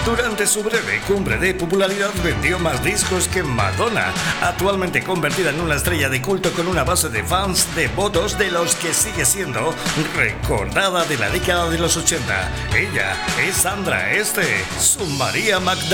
Durante su breve cumbre de popularidad vendió más discos que Madonna, actualmente convertida en una estrella de culto con una base de fans devotos de los que sigue siendo recordada de la década de los 80. Ella es Sandra Este, su María Magdalena.